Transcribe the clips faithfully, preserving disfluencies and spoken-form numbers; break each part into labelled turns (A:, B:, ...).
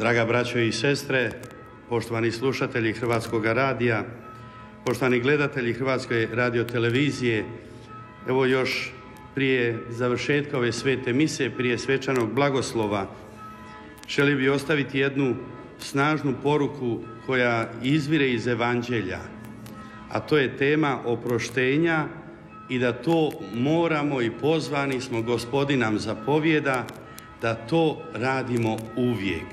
A: Draga braćo i sestre, poštovani slušatelji Hrvatskog radija, poštovani gledatelji Hrvatske radiotelevizije, evo još prije završetka ove svete mise, prije svečanog blagoslova, želio bih ostaviti jednu snažnu poruku koja izvire iz Evanđelja, a to je tema oproštenja i da to moramo i pozvani smo, Gospodin nam zapovijeda da to radimo uvijek.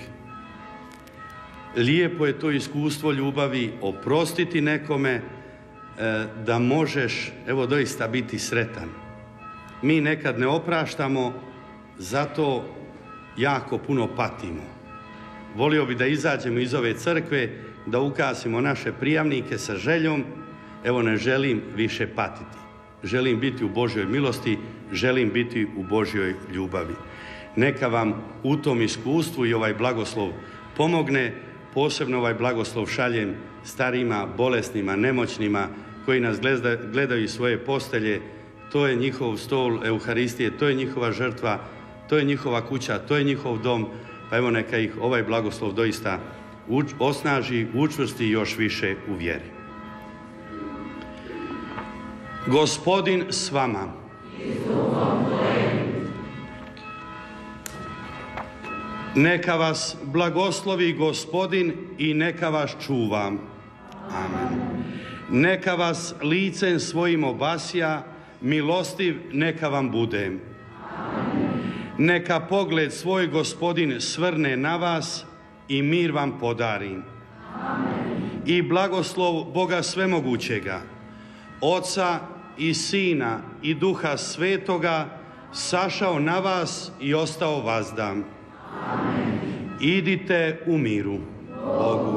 A: Lijepo je to iskustvo ljubavi, oprostiti nekome, da možeš, evo, doista biti sretan. Mi nekad ne opraštamo, zato jako puno patimo. Volio bi da izađemo iz ove crkve, da ukasimo naše prijavnike sa željom, evo, ne želim više patiti. Želim biti u Božjoj milosti, želim biti u Božjoj ljubavi. Neka vam u tom iskustvu i ovaj blagoslov pomogne. Posebno ovaj blagoslov šaljem starima, bolesnima, nemoćnima koji nas gleda, gledaju iz svoje postelje. To je njihov stol Euharistije, to je njihova žrtva, to je njihova kuća, to je njihov dom. Pa evo, neka ih ovaj blagoslov doista uč, osnaži, učvrsti još više u vjeri. Gospodin s vama. Neka vas blagoslovi Gospodin i neka vas čuva. Amen. Neka vas licem svojim obasja, milostiv neka vam bude. Amen. Neka pogled svoj Gospodin svrne na vas i mir vam podari. Amen. I blagoslov Boga Svemogućega, Oca i Sina i Duha Svetoga, sašao na vas i ostao vazda. Amen. Idite u miru. Bogu